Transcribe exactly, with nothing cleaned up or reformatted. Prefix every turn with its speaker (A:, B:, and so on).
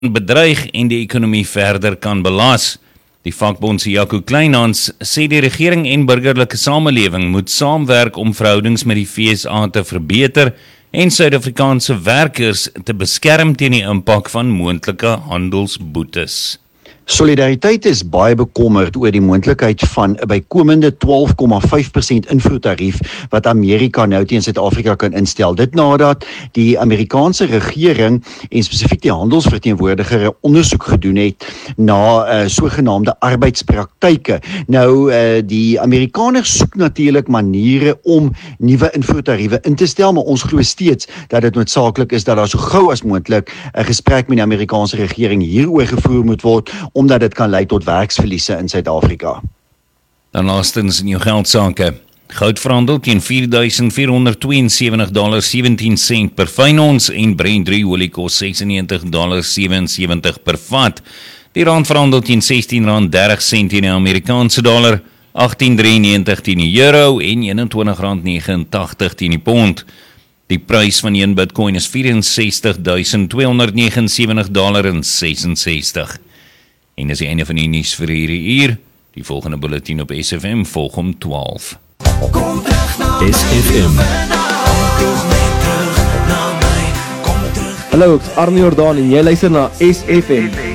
A: bedreig en die ekonomie verder kan belas. Die vakbond se Jaco Kleinhans sê die regering en burgerlike samelewing moet saamwerk om verhoudings met die V S A te verbeter en Suid-Afrikaanse werkers te beskerm teen die impak van moontlike handelsboetes.
B: Solidariteit is baie bekommerd oor die moontlikheid van 'n bykomende twaalf komma vyf persent invoertarief wat Amerika nou teen Suid-Afrika kan instel. Dit nadat die Amerikaanse regering en spesifiek die handelsverteenwoordiger 'n ondersoek gedoen het na uh, sogenaamde arbeidspraktyke. Nou uh, die Amerikaners soek natuurlik maniere om nuwe invoertariewe in te stel, maar ons glo steeds dat dit noodsaaklik is dat daar so gou as moontlik 'n gesprek met die Amerikaanse regering hieroor gevoer moet word, omdat dit kan lei tot werksverliese in Suid-Afrika.
A: Dan laastens in jou geldsake. Goud verhandel teen vier duisend vier honderd twee en sewentig komma sewentien sent per fyn ons en Brent olie kos ses en negentig komma sewe en sewentig per vat. Die rand verhandel teen sestien rand dertig sent teen die Amerikaanse dollar, agttien komma drieënnegentig teen die euro en eenentwintig rand negenentagtig teen die pond. Die prys van een Bitcoin is vyf ses duisend twee honderd negenensewentig komma sesensestig. En dis die einde van die nuus vir hierdie uur. Die volgende bulletin op S F M volg om twaalf.
C: S F M.
D: Hallo, ek is Arnie Jordaan en jy luister na S F M.